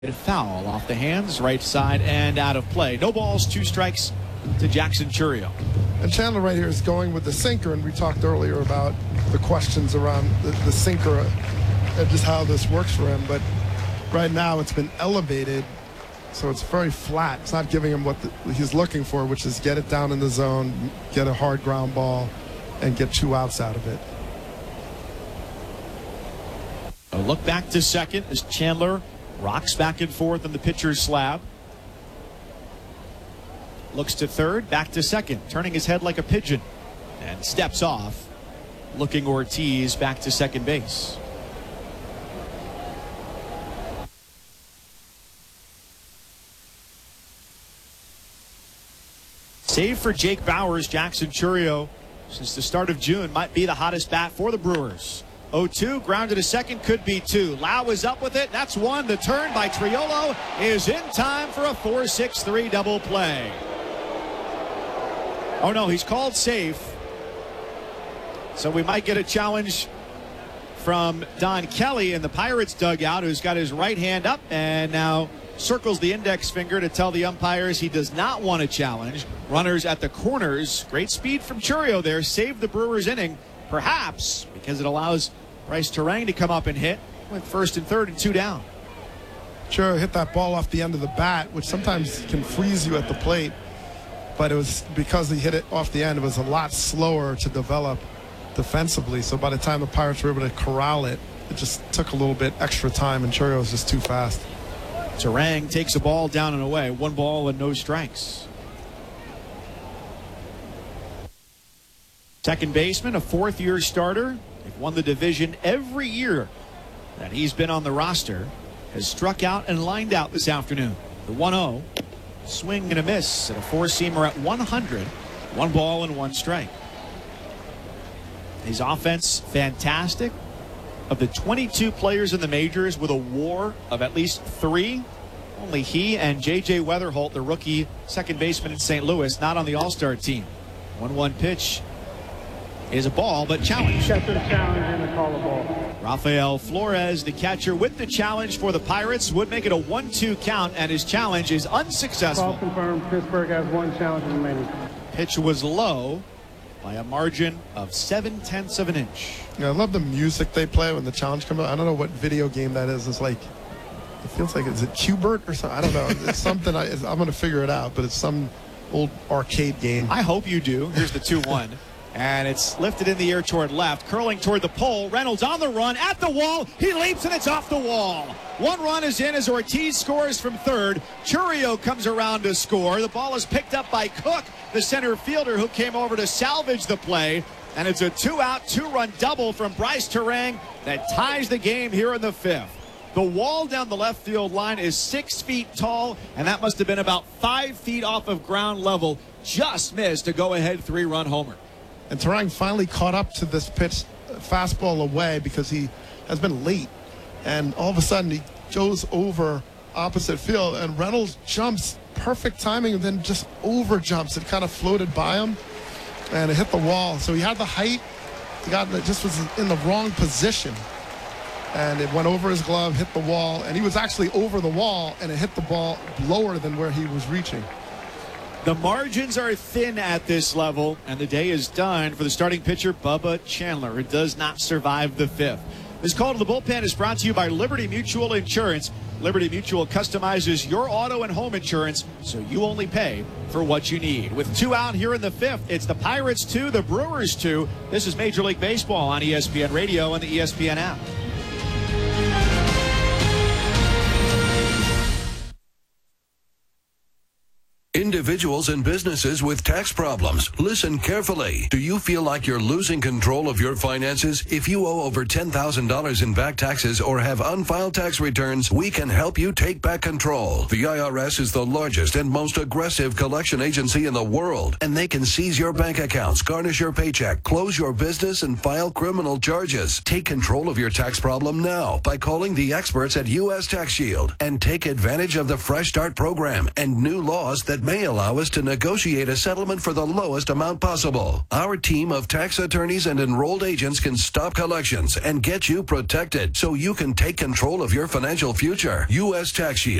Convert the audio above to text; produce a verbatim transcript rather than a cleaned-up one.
Foul off the hands, right side, and out of play. No balls, two strikes to Jackson Chourio. And Chandler right here is going with the sinker, and we talked earlier about the questions around the, the sinker and just how this works for him. But right now it's been elevated, so it's very flat. It's not giving him what the, he's looking for, which is get it down in the zone, get a hard ground ball, and get two outs out of it. A look back to second as Chandler rocks back and forth on the pitcher's slab. Looks to third, back to second, turning his head like a pigeon, and steps off, looking Ortiz back to second base. Save for Jake Bauers. Jackson Chourio, since the start of June, might be the hottest bat for the Brewers. oh two, grounded to second, could be two. Lau is up with it. That's one. The turn by Triolo is in time for a four six three double play. Oh, no, he's called safe. So we might get a challenge from Don Kelly in the Pirates dugout, who's got his right hand up and now circles the index finger to tell the umpires he does not want a challenge. Runners at the corners. Great speed from Chourio there. Saved the Brewers inning, perhaps because it allows Bryce Terang to come up and hit with first and third and two down. Chourio hit that ball off the end of the bat, which sometimes can freeze you at the plate. But it was because he hit it off the end, it was a lot slower to develop defensively. So by the time the Pirates were able to corral it, it just took a little bit extra time, and Chourio was just too fast. Terang takes a ball down and away. One ball and no strikes. Second baseman, a fourth-year starter. They've won the division every year that he's been on the roster. Has struck out and lined out this afternoon. The one oh. Swing and a miss, and a four-seamer at one hundred. One ball and one strike. His offense, fantastic. Of the twenty-two players in the majors with a WAR of at least three, only he and J J Weatherholt, the rookie second baseman in Saint Louis, not on the All-Star team. one one pitch is a ball, but challenge. Catcher challenge and a call a ball. Rafael Flores, the catcher, with the challenge for the Pirates, would make it a one two count, and his challenge is unsuccessful. Call confirmed. Pittsburgh has one challenge remaining. Pitch was low by a margin of seven tenths of an inch. Yeah, I love the music they play when the challenge comes out. I don't know what video game that is. It's like, it feels like, is it Q*bert or something? I don't know. It's something, I, I'm going to figure it out, but it's some old arcade game. I hope you do. Here's the two one. And it's lifted in the air toward left, curling toward the pole. Reynolds on the run, at the wall. He leaps, and it's off the wall. One run is in as Ortiz scores from third. Chourio comes around to score. The ball is picked up by Cook, the center fielder, who came over to salvage the play. And it's a two-out, two-run double from Bryce Terang that ties the game here in the fifth. The wall down the left field line is six feet tall, and that must have been about five feet off of ground level. Just missed a go-ahead three-run homer. And Terang finally caught up to this pitch, fastball away, because he has been late. And all of a sudden, he goes over opposite field, and Reynolds jumps, perfect timing, and then just over jumps. It kind of floated by him, and it hit the wall. So he had the height. The guy just was in the wrong position. And it went over his glove, hit the wall, and he was actually over the wall, and it hit the ball lower than where he was reaching. The margins are thin at this level, and the day is done for the starting pitcher, Bubba Chandler. It does not survive the fifth. This call to the bullpen is brought to you by Liberty Mutual Insurance. Liberty Mutual customizes your auto and home insurance, so you only pay for what you need. With two out here in the fifth, it's the Pirates two, the Brewers two. This is Major League Baseball on E S P N Radio and the E S P N app. Individuals and businesses with tax problems, listen carefully. Do you feel like you're losing control of your finances? If you owe over ten thousand dollars in back taxes or have unfiled tax returns, we can help you take back control. The I R S is the largest and most aggressive collection agency in the world, and they can seize your bank accounts, garnish your paycheck, close your business, and file criminal charges. Take control of your tax problem now by calling the experts at U S Tax Shield and take advantage of the Fresh Start program and new laws that that may allow us to negotiate a settlement for the lowest amount possible. Our team of tax attorneys and enrolled agents can stop collections and get you protected so you can take control of your financial future. U S Tax Shield.